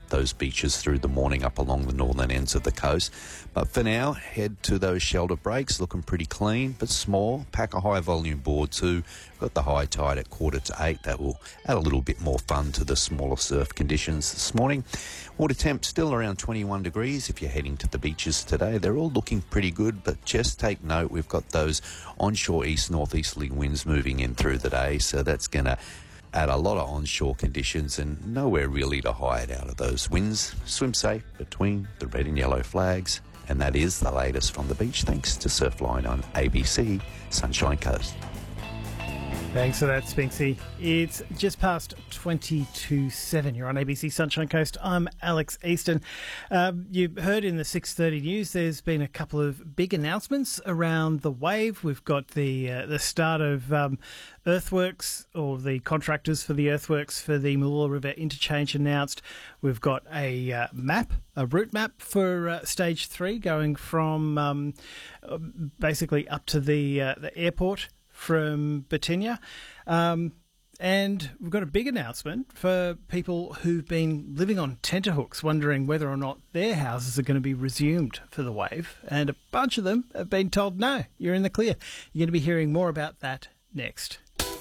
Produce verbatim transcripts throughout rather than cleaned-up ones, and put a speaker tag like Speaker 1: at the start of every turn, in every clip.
Speaker 1: those beaches through the morning up along the northern ends of the coast. But for now, head to those shelter breaks, looking pretty clean but small. Pack a high volume board too. Got the high tide at quarter to eight. That will add a little bit more fun to the smaller surf conditions this morning. Water temp still around twenty-one degrees if you're heading to the beaches today. They're all looking pretty good, but just take note, we've got those onshore east-northeasterly winds moving in through the day, so that's going to add a lot of onshore conditions and nowhere really to hide out of those winds. Swim safe between the red and yellow flags. And that is the latest from the beach, thanks to Surfline on A B C Sunshine Coast.
Speaker 2: Thanks for that, Spinksy. It's just past twenty-two seven. You're on A B C Sunshine Coast. I'm Alex Easton. Um, you heard in the six thirty news there's been a couple of big announcements around the wave. We've got the uh, the start of um, earthworks, or the contractors for the earthworks for the Mooloolah River interchange announced. We've got a uh, map, a route map for uh, stage three, going from um, basically up to the uh, the airport from Batinia. Um, and we've got a big announcement for people who've been living on tenterhooks, wondering whether or not their houses are going to be resumed for the wave. And a bunch of them have been told, no, you're in the clear. You're going to be hearing more about that next.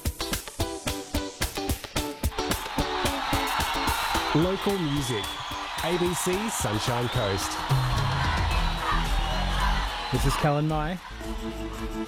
Speaker 3: Local music. A B C Sunshine Coast.
Speaker 2: This is Callan Nye.